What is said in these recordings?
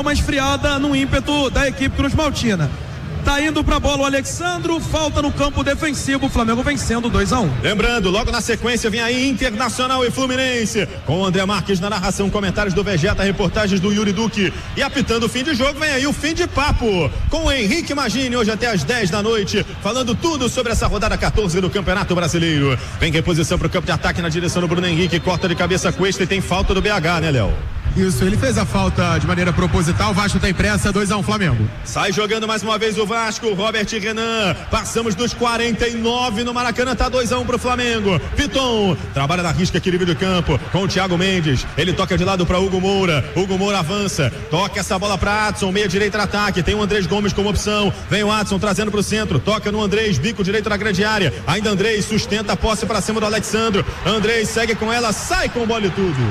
uma esfriada no ímpeto da equipe Cruz Maltina. Tá indo pra bola o Alexandro, falta no campo defensivo, o Flamengo vencendo 2-1. Lembrando, logo na sequência vem aí Internacional e Fluminense, com o André Marques na narração, comentários do Vegeta, reportagens do Yuri Duque, e apitando o fim de jogo, vem aí o fim de papo, com o Henrique Magini, hoje até às 10 da noite, falando tudo sobre essa rodada 14 do Campeonato Brasileiro. Vem reposição pro campo de ataque na direção do Bruno Henrique, corta de cabeça Cuesta e tem falta do BH, né, Léo? Isso, ele fez a falta de maneira proposital, o Vasco tem pressa, 2-1 Flamengo. Sai jogando mais uma vez o Vasco, Robert Renan, passamos dos 49 no Maracanã, tá 2-1 pro Flamengo. Piton, trabalha na risca, equilíbrio de campo, com o Thiago Mendes, ele toca de lado pra Hugo Moura avança, toca essa bola pra Adson, meia direita no ataque, tem o Andrés Gomes como opção, vem o Adson trazendo pro centro, toca no Andrés, bico direito na grande área, ainda Andrés sustenta a posse pra cima do Alexandro, Andrés segue com ela, sai com bola e tudo.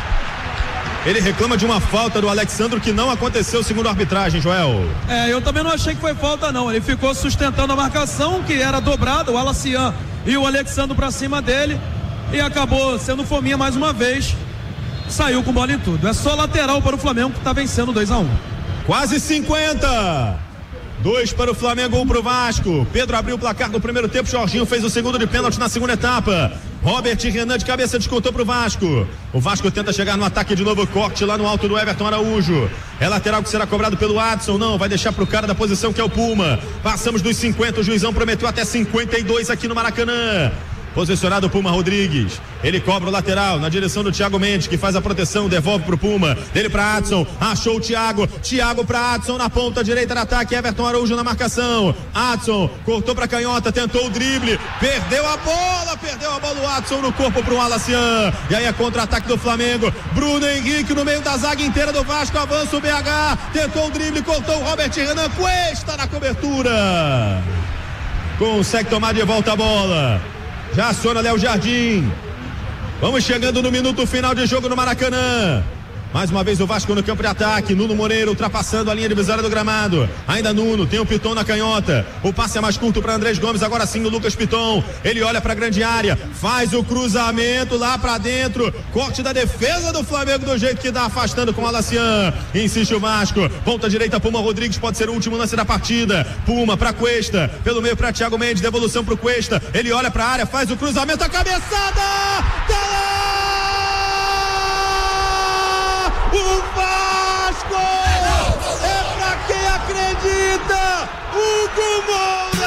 Ele reclama de uma falta do Alexandro que não aconteceu segundo a arbitragem, Joel. Eu também não achei que foi falta não, ele ficou sustentando a marcação que era dobrada, o Alacian e o Alexandro pra cima dele e acabou sendo fominha mais uma vez, saiu com bola em tudo. É só lateral para o Flamengo que tá vencendo 2-1. Quase 50. 2 para o Flamengo, 1 para o Vasco. Pedro abriu o placar no primeiro tempo, Jorginho fez o segundo de pênalti na segunda etapa. Robert Renan de cabeça descontou para o Vasco. O Vasco tenta chegar no ataque de novo, corte lá no alto do Everton Araújo. É lateral que será cobrado pelo Adson, não, vai deixar pro cara da posição que é o Puma. Passamos dos 50, o juizão prometeu até 52 aqui no Maracanã. Posicionado o Puma Rodrigues, ele cobra o lateral na direção do Thiago Mendes, que faz a proteção, devolve pro Puma, dele pra Adson, achou o Thiago pra Adson na ponta direita do ataque, Everton Araújo na marcação, Adson cortou pra canhota, tentou o drible, perdeu a bola o Adson no corpo pro Alacian, e aí é contra-ataque do Flamengo, Bruno Henrique no meio da zaga inteira do Vasco, avança o BH, tentou o drible, cortou o Robert Renan, Cuesta na cobertura, consegue tomar de volta a bola. Já aciona Léo Jardim. Vamos chegando no minuto final de jogo no Maracanã. Mais uma vez o Vasco no campo de ataque, Nuno Moreira ultrapassando a linha divisória do gramado, ainda Nuno, tem o Piton na canhota, o passe é mais curto para Andrés Gomes, agora sim o Lucas Piton, ele olha para a grande área, faz o cruzamento lá para dentro, corte da defesa do Flamengo do jeito que dá, afastando com o Alacian, insiste o Vasco, ponta direita Puma Rodrigues, pode ser o último lance da partida, Puma para Cuesta, pelo meio para Thiago Mendes, devolução para o Cuesta, ele olha para a área, faz o cruzamento, a cabeçada, o Vasco é pra quem acredita, Hugo Moura!